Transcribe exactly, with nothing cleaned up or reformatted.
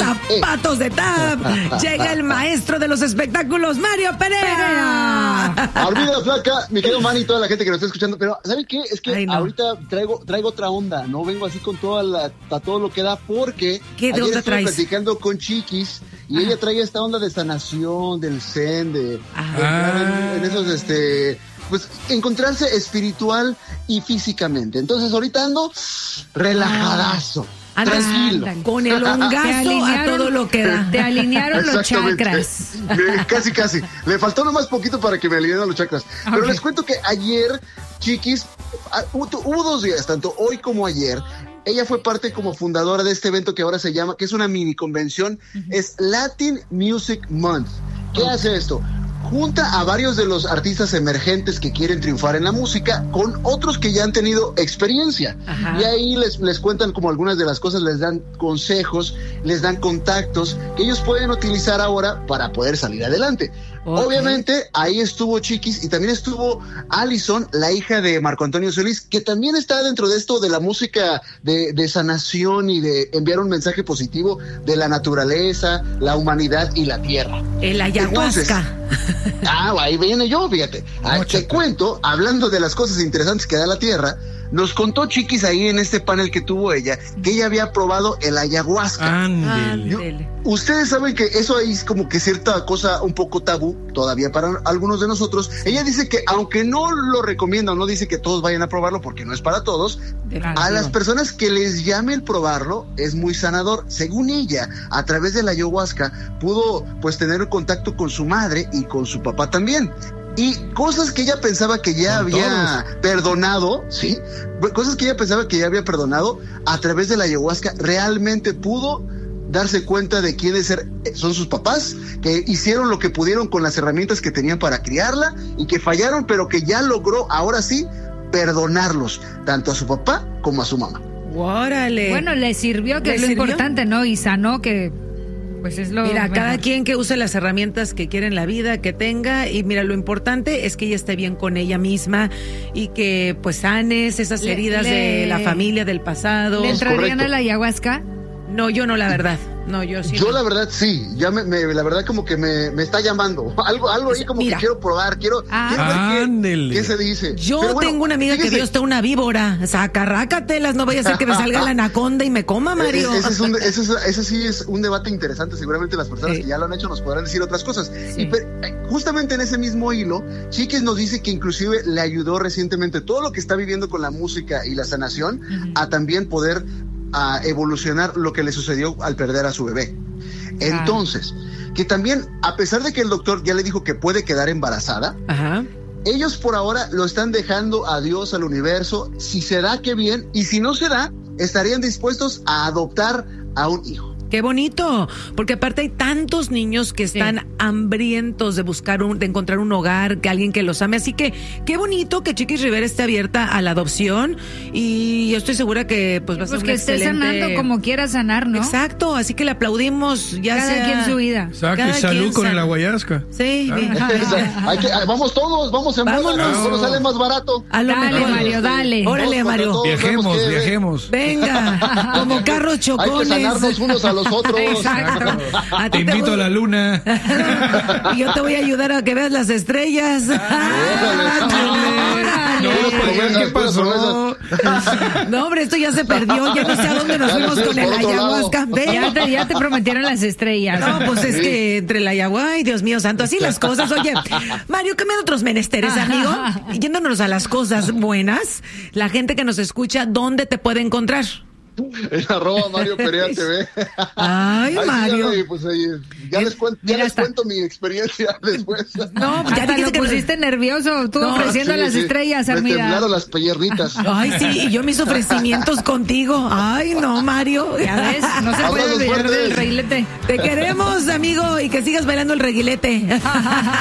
zapatos de tap. Llega el maestro de los espectáculos, Mario Perea. Olvida, flaca, mi querido Manny y toda la gente que nos está escuchando. Pero, ¿saben qué? Es que Ay, no. ahorita traigo, traigo otra onda. No vengo así con toda la, a todo lo que da, porque ¿Qué de ayer onda estuve traes? platicando con Chiquis y Ajá. ella trae esta onda de sanación, del zen, de, de Ajá. entrar en, en esos, este, pues, encontrarse espiritual y físicamente. Entonces, ahorita ando relajadazo. Andas Tranquilo. con el hongazo a todo lo que da. Te alinearon los Exactamente. chakras. Eh, Casi, casi. Le faltó nomás poquito para que me alinearan los chakras. Pero Ok. les cuento que ayer, Chiquis, ah, hubo, hubo dos días, tanto hoy como ayer. Ella fue parte como fundadora de este evento que ahora se llama, que es una mini convención, es Latin Music Month. ¿Qué hace esto? Junta a varios de los artistas emergentes que quieren triunfar en la música con otros que ya han tenido experiencia. Ajá. Y ahí les, les cuentan como algunas de las cosas, les dan consejos, les dan contactos que ellos pueden utilizar ahora para poder salir adelante. Okay. Obviamente, ahí estuvo Chiquis y también estuvo Allison, la hija de Marco Antonio Solís, que también está dentro de esto de la música de, de sanación y de enviar un mensaje positivo de la naturaleza, la humanidad y la tierra. El ayahuasca. Entonces, ah, ahí viene yo, fíjate. Ah, te cuento, hablando de las cosas interesantes que da la tierra, nos contó Chiquis ahí en este panel que tuvo ella, que ella había probado el ayahuasca. Ándele. Ándele. Ustedes saben que eso ahí es como que cierta cosa un poco tabú todavía para algunos de nosotros. Ella dice que aunque no lo recomienda o no dice que todos vayan a probarlo porque no es para todos, a las personas que les llame el probarlo es muy sanador. Según ella, a través de la ayahuasca pudo pues tener contacto con su madre y con su papá también. Y cosas que ella pensaba que ya Con había perdonado, ¿sí? Cosas que ella pensaba que ya había perdonado, a través de la ayahuasca realmente pudo darse cuenta de quiénes er- son sus papás, que hicieron lo que pudieron con las herramientas que tenían para criarla y que fallaron, pero que ya logró ahora sí perdonarlos, tanto a su papá como a su mamá. Órale. Bueno, le sirvió, que ¿Le es lo sirvió? importante, ¿no? Y sanó, que pues es lo Mira, mejor. cada quien que use las herramientas que quiere en la vida, que tenga, y mira, lo importante es que ella esté bien con ella misma y que pues sanes esas Le- heridas le- de la familia, del pasado. ¿Le entrarían correcto. a la ayahuasca? No, yo no, la verdad. No, yo sí. Yo no. la verdad sí, ya me, me- la verdad como que me, me está llamando, algo, algo ahí como Mira. que quiero probar, quiero, Ah. quiero ver qué- Ándele. qué, se dice. Yo Pero bueno, tengo una amiga que fíjese, vio hasta una víbora. Sacarrácatelas, no vaya a ser que me salga la anaconda y me coma, Mario. Eh, Ese, es un, ese, es- ese sí es un debate interesante. Seguramente las personas Sí. que ya lo han hecho nos podrán decir otras cosas. Sí. Y pe- eh, justamente en ese mismo hilo, Chiquis nos dice que inclusive le ayudó recientemente todo lo que está viviendo con la música y la sanación a también poder a evolucionar lo que le sucedió al perder a su bebé. Entonces, que también, a pesar de que el doctor ya le dijo que puede quedar embarazada, Ajá. ellos por ahora lo están dejando a Dios, al universo. Si se da, qué bien. Y si no se da, estarían dispuestos a adoptar a un hijo. Qué bonito, porque aparte hay tantos niños que están Sí. hambrientos de buscar un, de encontrar un hogar, que alguien que los ame, así que qué bonito que Chiquis Rivera esté abierta a la adopción y yo estoy segura que pues va a ser Pues un que esté excelente- sanando como quiera sanar, ¿no? Exacto, así que le aplaudimos, ya Cada sea quien su vida. Exacto, Cada y salud quien con sabe. el aguayasca. Sí, Ah. bien. Hay que, ah, vamos todos, vamos en bola, Vámonos. a lo mejor nos sale más barato. A lo Dale, mejor. Mario, dale. Órale, Todos Mario. contra todos, Viajemos, vemos que- viajemos. Venga, como carros Hay que chocones. sanarnos unos a los otros. Exacto. A Te ti invito voy- a la luna. Y yo te voy a ayudar a que veas las estrellas. No, promesas, ¿qué puras pasó? No, hombre, esto ya se perdió. Ya no sé a dónde nos Ya fuimos nos con el fuimos por otro ayahuasca. Ve. Ya te, ya te prometieron las estrellas. No, pues es Sí. que entre la ayahuasca, ay, Dios mío santo, así las cosas. Oye, Mario, cambiando otros menesteres, amigo, yéndonos a las cosas buenas, la gente que nos escucha, ¿dónde te puede encontrar? En arroba Mario Perea T V. Ay, Mario. síganme, pues, ahí, ya les, cuento, ya Mira, les hasta- cuento mi experiencia después. No, pues ya Hasta dijiste lo que pusiste nervioso, tú No, ofreciendo Sí, las sí. estrellas, Me Armida. temblaron las piernitas. Ay, sí, y yo mis ofrecimientos contigo. Ay, no, Mario. Ya ves, no se puede Abrazos olvidar fuertes. del reguilete. Te queremos, amigo, y que sigas bailando el reguilete.